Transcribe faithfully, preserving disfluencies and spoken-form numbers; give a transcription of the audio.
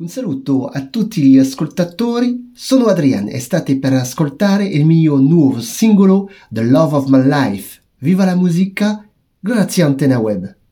Un saluto a tutti gli ascoltatori, sono Adrian e state per ascoltare il mio nuovo singolo The Love of My Life. Viva la musica, grazie Antena Web.